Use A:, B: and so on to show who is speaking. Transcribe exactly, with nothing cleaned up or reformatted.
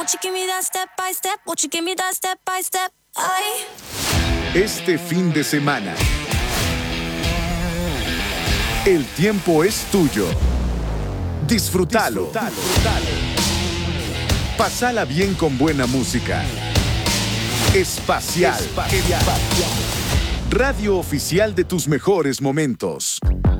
A: Won't you give me that step by step? Won't you give me that step by step? Ay.
B: Este fin de semana, el tiempo es tuyo. Disfrútalo. Disfrútalo. Pasala bien con buena música. Espacial. Espacial. Radio oficial de tus mejores momentos.